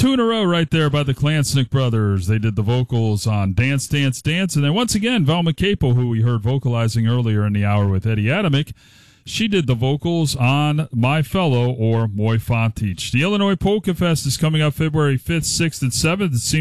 Two in a row right there by the Klansnick brothers. They did the vocals on Dance, Dance, Dance. And then once again, Velma Capo, who we heard vocalizing earlier in the hour with Eddie Adamick, she did the vocals on My Fellow or Moi Fantich. The Illinois Polka Fest is coming up February 5th, 6th, and 7th.